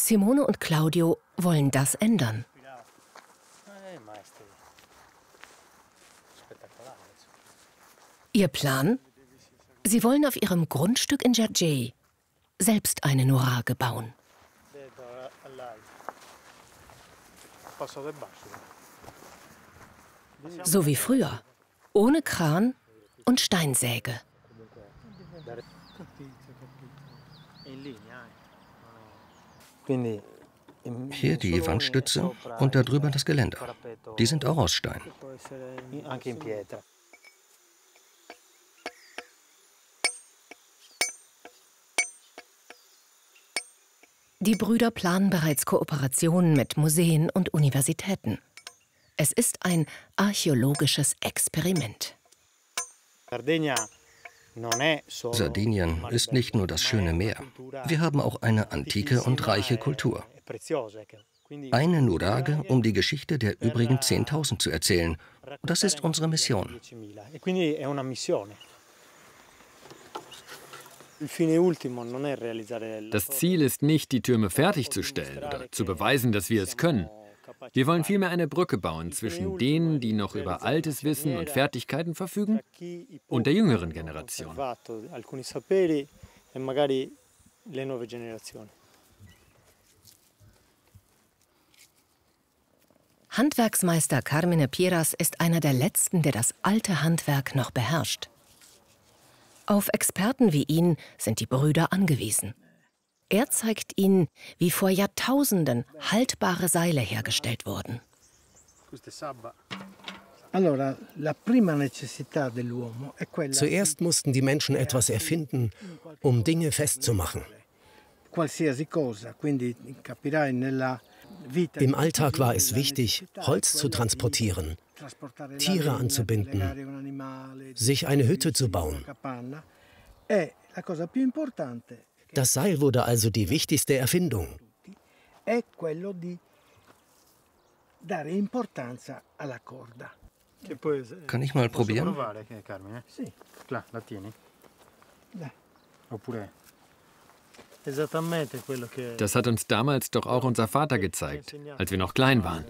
Simone und Claudio wollen das ändern. Ihr Plan? Sie wollen auf ihrem Grundstück in Jargei selbst eine Nuraghe bauen. So wie früher, ohne Kran und Steinsäge. Hier die Wandstütze und darüber das Geländer. Die sind auch aus Stein. Die Brüder planen bereits Kooperationen mit Museen und Universitäten. Es ist ein archäologisches Experiment. Sardinien ist nicht nur das schöne Meer. Wir haben auch eine antike und reiche Kultur. Eine Nuraghe, um die Geschichte der übrigen 10.000 zu erzählen. Das ist unsere Mission. Das Ziel ist nicht, die Türme fertigzustellen oder zu beweisen, dass wir es können. Wir wollen vielmehr eine Brücke bauen zwischen denen, die noch über altes Wissen und Fertigkeiten verfügen, und der jüngeren Generation. Handwerksmeister Carmine Piras ist einer der letzten, der das alte Handwerk noch beherrscht. Auf Experten wie ihn sind die Brüder angewiesen. Er zeigt ihnen, wie vor Jahrtausenden haltbare Seile hergestellt wurden. Zuerst mussten die Menschen etwas erfinden, um Dinge festzumachen. Im Alltag war es wichtig, Holz zu transportieren, Tiere anzubinden, sich eine Hütte zu bauen. Das Seil wurde also die wichtigste Erfindung. Kann ich mal probieren? Das hat uns damals doch auch unser Vater gezeigt, als wir noch klein waren.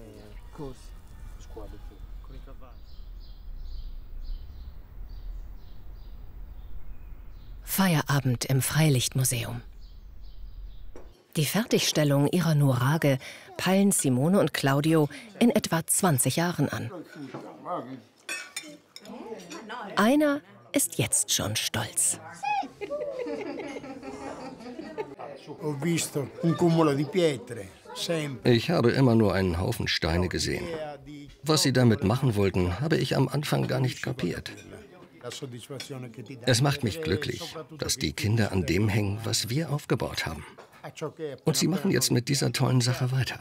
Feierabend im Freilichtmuseum. Die Fertigstellung ihrer Nuraghe peilen Simone und Claudio in etwa 20 Jahren an. Einer ist jetzt schon stolz. Ich habe immer nur einen Haufen Steine gesehen. Was sie damit machen wollten, habe ich am Anfang gar nicht kapiert. Es macht mich glücklich, dass die Kinder an dem hängen, was wir aufgebaut haben. Und sie machen jetzt mit dieser tollen Sache weiter.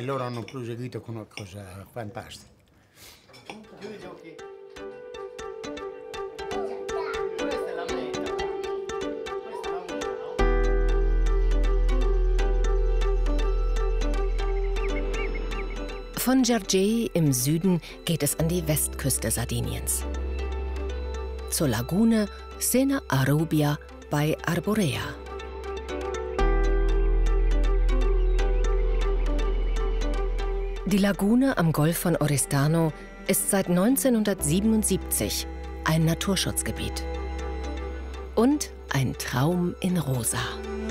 Von Jargei im Süden geht es an die Westküste Sardiniens. Zur Lagune Sena Arubia bei Arborea. Die Lagune am Golf von Oristano ist seit 1977 ein Naturschutzgebiet. Und ein Traum in Rosa.